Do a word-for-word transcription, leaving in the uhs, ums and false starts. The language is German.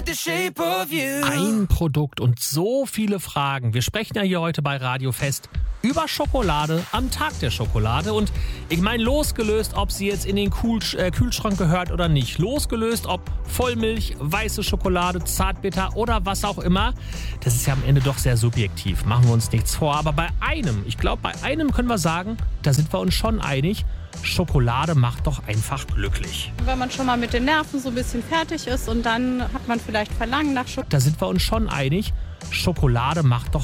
Ein Produkt und so viele Fragen. Wir sprechen ja hier heute bei Radio Fest über Schokolade am Tag der Schokolade. Und ich meine, losgelöst, ob sie jetzt in den Kühl äh, Kühlschrank gehört oder nicht. Losgelöst, ob Vollmilch, weiße Schokolade, Zartbitter oder was auch immer. Das ist ja am Ende doch sehr subjektiv. Machen wir uns nichts vor. Aber bei einem, ich glaube, bei einem können wir sagen, da sind wir uns schon einig. Schokolade macht doch einfach glücklich. Wenn man schon mal mit den Nerven so ein bisschen fertig ist und dann hat man vielleicht Verlangen nach Schokolade. Da sind wir uns schon einig. Schokolade macht doch